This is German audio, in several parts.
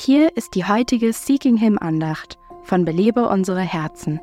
Hier ist die heutige Seeking Him Andacht von Belebe unsere Herzen.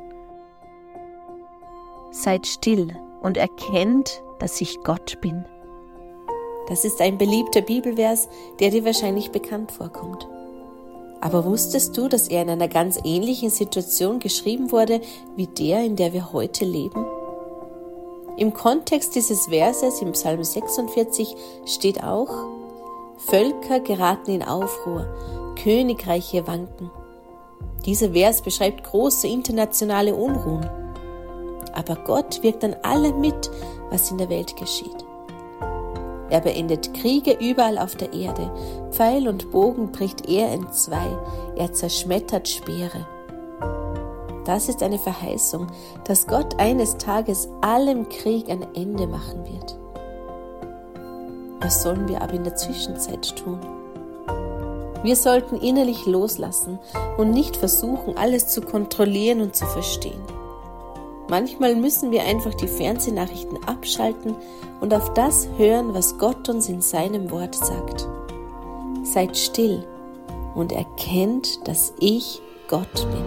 Seid still und erkennt, dass ich Gott bin. Das ist ein beliebter Bibelvers, der dir wahrscheinlich bekannt vorkommt. Aber wusstest du, dass er in einer ganz ähnlichen Situation geschrieben wurde, wie der, in der wir heute leben? Im Kontext dieses Verses im Psalm 46 steht auch: Völker geraten in Aufruhr, Königreiche wanken. Dieser Vers beschreibt große internationale Unruhen. Aber Gott wirkt an allem mit, was in der Welt geschieht. Er beendet Kriege überall auf der Erde. Pfeil und Bogen bricht er entzwei. Er zerschmettert Speere. Das ist eine Verheißung, dass Gott eines Tages allem Krieg ein Ende machen wird. Was sollen wir aber in der Zwischenzeit tun? Wir sollten innerlich loslassen und nicht versuchen, alles zu kontrollieren und zu verstehen. Manchmal müssen wir einfach die Fernsehnachrichten abschalten und auf das hören, was Gott uns in seinem Wort sagt. Seid still und erkennt, dass ich Gott bin.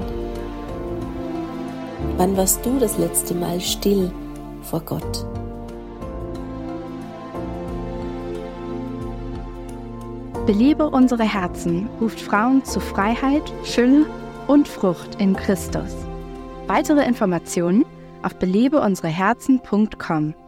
Wann warst du das letzte Mal still vor Gott? Belebe unsere Herzen ruft Frauen zu Freiheit, Fülle und Frucht in Christus. Weitere Informationen auf belebeunsereherzen.com.